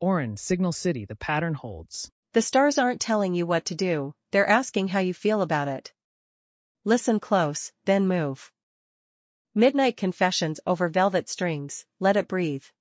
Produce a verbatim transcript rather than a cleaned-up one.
Orin, Signal City, the pattern holds. The stars aren't telling you what to do, they're asking how you feel about it. Listen close, then move. Midnight Confessions over Velvet Strings, Let It Breathe.